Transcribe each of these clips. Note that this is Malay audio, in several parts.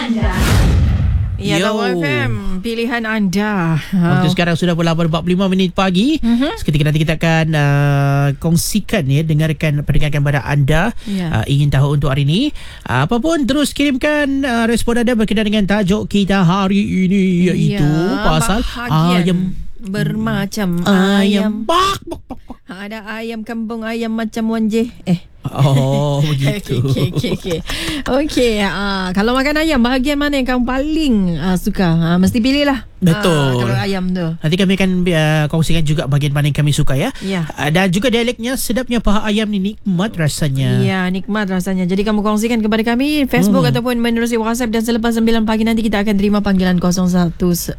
Ya, Tawar FM, pilihan anda. Waktu sekarang sudah pukul 8.45 pagi. Seketika nanti kita akan kongsikan dengarkan pada anda ingin tahu untuk hari ini. Apapun terus kirimkan respon anda berkenaan dengan tajuk kita hari ini, iaitu pasal ayam bermacam ayam. Ada ayam kampung, ayam macam wanjeh. Oh, begitu. Okey. Kalau makan ayam, bahagian mana yang kamu paling suka? Mesti pilih lah. Betul. Kalau ayam tu. Nanti kami akan kongsikan juga bahagian mana yang kami suka ya. Dan juga dialeknya, sedapnya paha ayam ni nikmat rasanya. Ya, nikmat rasanya. Jadi kamu kongsikan kepada kami Facebook ataupun menerusi WhatsApp, dan selepas 9 pagi nanti kita akan terima panggilan 089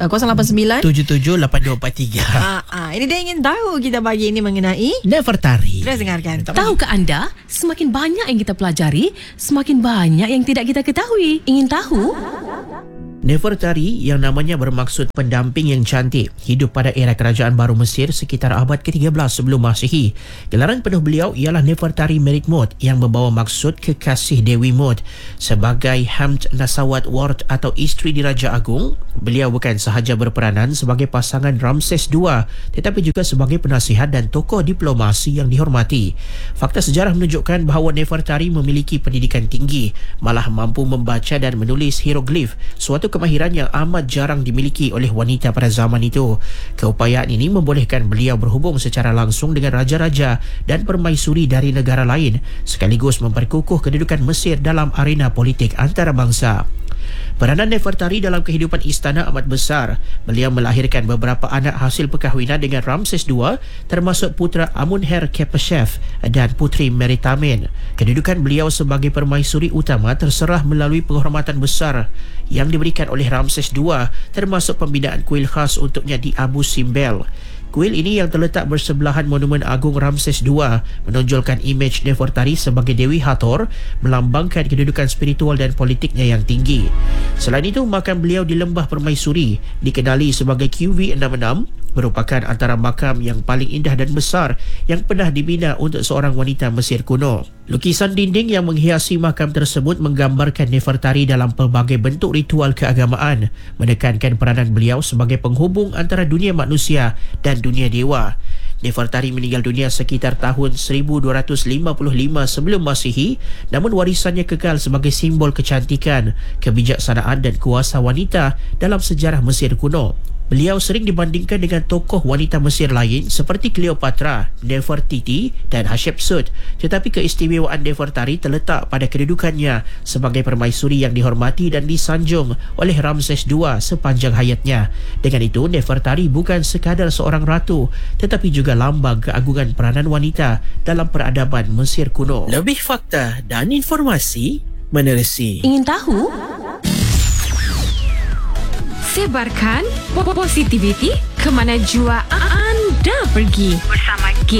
778283. Ini dia ingin tahu kita pagi ini mengenai Nefertari. Terus dengarkan. Tahukah anda, semakin banyak yang kita pelajari, semakin banyak yang tidak kita ketahui. Ingin tahu? Nefertari, yang namanya bermaksud pendamping yang cantik, hidup pada era kerajaan baru Mesir sekitar abad ke-13 sebelum Masihi. Gelaran penuh beliau ialah Nefertari Merik Mut, yang membawa maksud kekasih Dewi Mut. Sebagai Hamd Nasawat Ward atau isteri Diraja Agung, beliau bukan sahaja berperanan sebagai pasangan Ramses II, tetapi juga sebagai penasihat dan tokoh diplomasi yang dihormati. Fakta sejarah menunjukkan bahawa Nefertari memiliki pendidikan tinggi, malah mampu membaca dan menulis hieroglif, suatu kemahiran yang amat jarang dimiliki oleh wanita pada zaman itu. Keupayaan ini membolehkan beliau berhubung secara langsung dengan raja-raja dan permaisuri dari negara lain, sekaligus memperkukuh kedudukan Mesir dalam arena politik antarabangsa. Peranan Nefertari dalam kehidupan istana amat besar. Beliau melahirkan beberapa anak hasil perkahwinan dengan Ramses II, termasuk putera Amunher-Kepeshef dan puteri Meritamen. Kedudukan beliau sebagai permaisuri utama terserah melalui penghormatan besar yang diberikan oleh Ramses II, termasuk pembinaan kuil khas untuknya di Abu Simbel. Kuil ini yang terletak bersebelahan Monumen Agung Ramses II menonjolkan imej Nefertari sebagai Dewi Hathor, melambangkan kedudukan spiritual dan politiknya yang tinggi. Selain itu, makam beliau di Lembah Permaisuri, dikenali sebagai QV66, merupakan antara makam yang paling indah dan besar yang pernah dibina untuk seorang wanita Mesir kuno. Lukisan dinding yang menghiasi makam tersebut menggambarkan Nefertari dalam pelbagai bentuk ritual keagamaan, menekankan peranan beliau sebagai penghubung antara dunia manusia dan dunia dewa. Nefertari meninggal dunia sekitar tahun 1255 sebelum Masihi, namun warisannya kekal sebagai simbol kecantikan, kebijaksanaan dan kuasa wanita dalam sejarah Mesir kuno. Beliau sering dibandingkan dengan tokoh wanita Mesir lain seperti Cleopatra, Nefertiti dan Hatshepsut, tetapi keistimewaan Nefertari terletak pada kedudukannya sebagai permaisuri yang dihormati dan disanjung oleh Ramses II sepanjang hayatnya. Dengan itu, Nefertari bukan sekadar seorang ratu, tetapi juga lambang keagungan peranan wanita dalam peradaban Mesir kuno. Lebih fakta dan informasi menerusi. Ingin tahu? Sebarkan positiviti ke mana jua anda pergi. Bersama